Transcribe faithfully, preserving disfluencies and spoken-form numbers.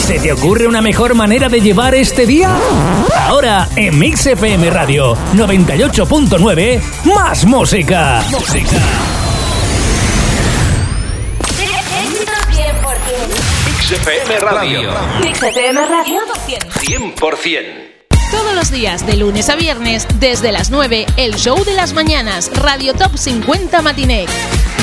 ¿Se te ocurre una mejor manera de llevar este día? Ahora, en Mix F M Radio noventa y ocho punto nueve, más música. Música. Mix F M Radio. Mix F M Radio cien por ciento. Todos los días, de lunes a viernes, desde las nueve, el show de las mañanas, Radio Top cincuenta Matiné.